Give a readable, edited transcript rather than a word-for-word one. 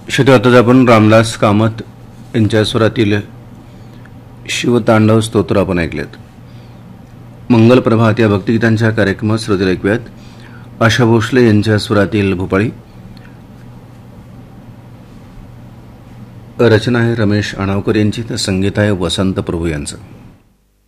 श्रोते, आपण रामदास कामत यांच्या स्वरातील शिवतांडव स्तोत्र आपण ऐकलेत. मंगल प्रभात या भक्तिगीतांच्या कार्यक्रमात श्रोते ऐकूयात आशा भोसले यांच्या स्वरातील भोपाळी. रचना आहे रमेश अणावकर यांची, तर संगीत आहे वसंत प्रभू यांचं.